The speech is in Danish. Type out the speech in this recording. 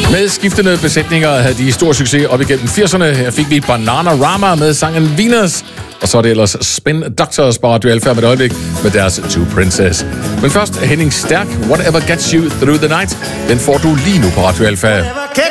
Med skiftende besætninger havde de stor succes op igennem 80'erne. Her fik vi Bananarama med sangen Venus. Og så er det ellers Spin Doctors på Radio Alpha med et øjeblik med deres Two Princess. Men først Henning Stærk, Whatever Gets You Through the Night. Den får du lige nu på Radio Alpha.